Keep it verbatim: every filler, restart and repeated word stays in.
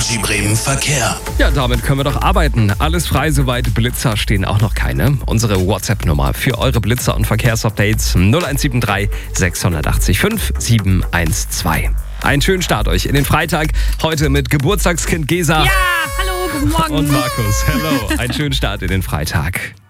Energy Bremen Verkehr. Ja, damit können wir doch arbeiten. Alles frei, soweit Blitzer stehen auch noch keine. Unsere WhatsApp-Nummer für eure Blitzer- und Verkehrsupdates null eins sieben drei sechs acht fünf sieben eins zwei. Einen schönen Start euch in den Freitag. Heute mit Geburtstagskind Gesa. Ja, hallo, guten Morgen. Und Markus. Hello. Einen schönen Start in den Freitag.